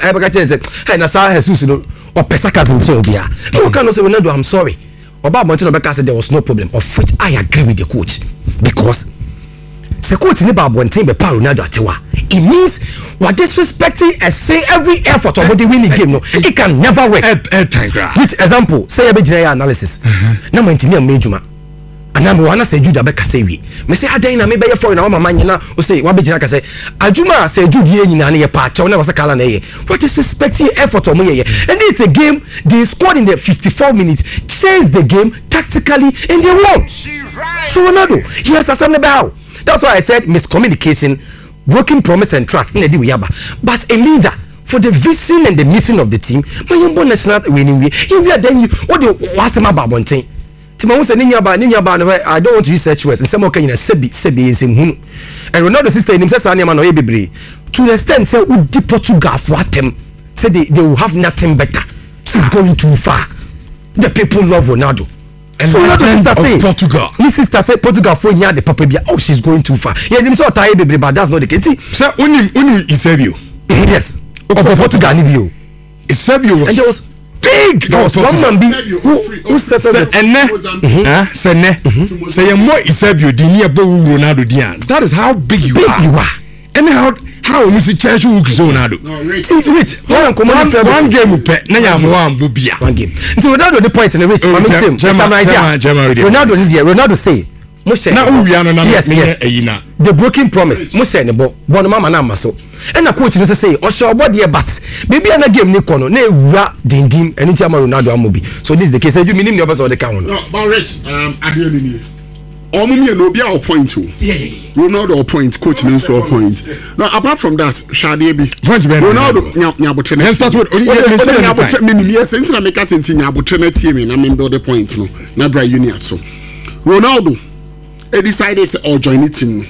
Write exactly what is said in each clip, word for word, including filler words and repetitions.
I be catch say hey na sa Jesus no or pesakasm say obia no can no say Ronaldo I'm sorry oba Montino be say there was no problem of which I agree with the coach because the coach ni ba bontin be pa Ronaldo atewa it means we are disrespecting and say every effort of the winning game no it can never work which example say be general analysis na Montino mejuma ana me wana say Jude abeka say wi me say adan na me be ye for na mama nyina o say wa be gina ka say adwuma say Jude ye nyina na ye pa chew na was kala na ye what is respecting effort of ye and this is a game they scored in the fifty-four minutes changed the game tactically and they won so Ronaldo yes asem be how that's why I said miscommunication broken promise and trust in the way yaba but a leader for the vision and the mission of the team my young national winning we you are then you what the what's my babontin Tima say ninya ba ninya ba no I don't want to use such words and some okay na sebi sebi ensem hunu and Ronaldo sister him say say man no bebre to the extent say udi Portugal for atem say they they will have nothing better she's going too far the people love Ronaldo and so Ronaldo sister say Portugal his sister say Portugal for nya the papa bia oh she's going too far yeah him say otai bebre but that's not the case say unim unim Eusebio yes of Portugal ni bio Eusebio and there was big there was one man be who who settled and eh say ne say more Eusebio di ni ebo Ronaldo di an that is how big you big are you are and how how we see church who Ronaldo it's rich one command one game pe na nya mo am bo bia one game until Ronaldo the point in the rich mama say summarize Ronaldo ni there Ronaldo say mo say na uwia no na yes yes ayina the broken promise mo say ne bo bo no mama na amaso and na coach no say o show body e bat baby na game ni kono na ewura dindim eni ti ama Ronaldo amobi so this is the case you minim the person the can no but rich um adeni ni omo me no be our point o yeah yeah Ronaldo point coach no so point now apart from that Shade bi Ronaldo nyabotre na start with only nyabotre me me yes entina make us entina nyabotre na tie me na me build the point no na bra union so Ronaldo e decided say or join the team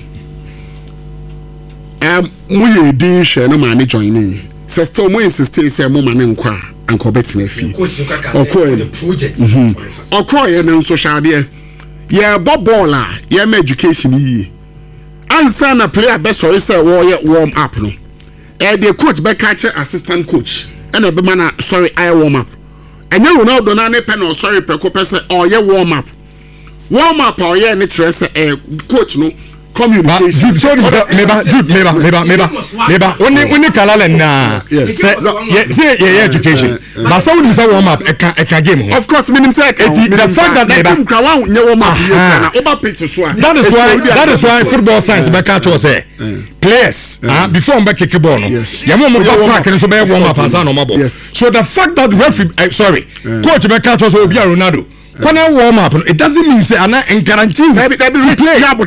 um mu ye din hwe no ma ne join ni say still mu insist say mu ma ne nkwa anko betina fi okoi the project okoi ye na so Shade ye bo ball a ye ma education yi ansa na player be sorry say wo ye warm up no e the coach be catch assistant coach and e be man sorry I warm up enye Ronaldo na ne pe no sorry pe ko pe say oh ye warm up warm up or ye ne kire say eh coach no communication Jude so meba Jude meba meba meba meba oni oni kalala na say say ye education but so we say warm up e ka e ka game of course minim say the fact that meba krawa nye warm up ye na over pitch so that is why that is why football science be catch us say players ah before mbe kick ball no ye mo mo park so be warm up asa no mabo so the fact that referee sorry coach be catch us obi Ronaldo when I warm up, it doesn't mean say ana guarantee. Maybe maybe we play. No,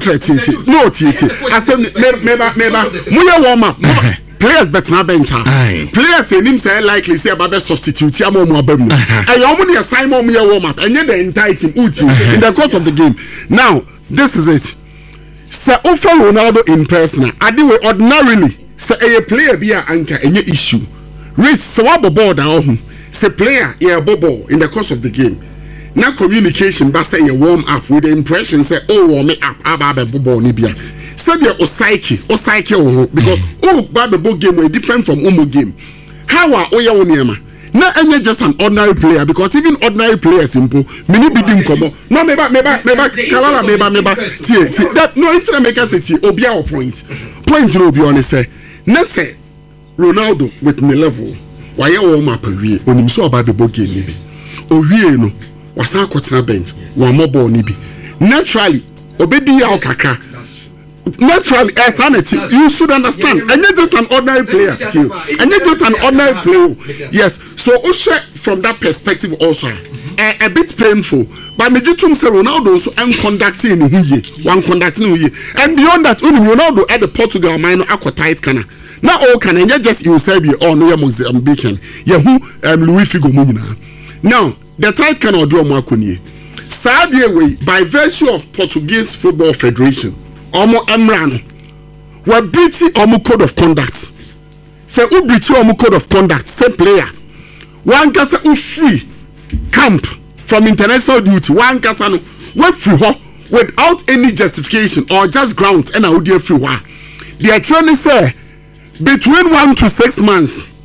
titi. I say meba meba. We warm up. Players better na bench. Players in him say likely say about the substitute. Ya mo mo abemu. And your money assign mo me warm up. And the entire team uti in the course of the game. Now this is it. Say offer Ronaldo in person. I do ordinarily. Say a player be a anchor any issue. Reach so what ball down. Say player yeah ball in the course of the game. Now communication but say you warm up with the impression say oh warm me up aba ball ni bia say the osike osike oh because oh baby game way different from umo game how are oya woniema na enye just an ordinary player because even ordinary players simple mini bidim komo no meba meba meba kalala meba meba tie tie that no intra make us tie obi a point point no obi on say na say Ronaldo with the level why you warm up awie onim so aba bebo game ni bi owie no wasa kwotena bench wa mobile ni bi naturally obedi ya okaka naturally as sanity you should understand and not just an ordinary player too and not just an ordinary player yes so also from that perspective also a, a bit painful but me jitum say Ronaldo so and conducting who ye one conducting who ye and beyond that only Ronaldo at the Portugal minor aquatight kana now all can and just you say be on no Mozambican ye who um Louis Figo mo nyina now the tight cannot do more kunye. Saudi way by virtue of Portuguese Football Federation, Omo Emrano, were breaching Omo code of conduct. Say who breaching Omo code of conduct, say player. One kasa who free camp from international duty, one kasa no we free ho without any justification or just ground and a would free wa. The attorney say between one to six months.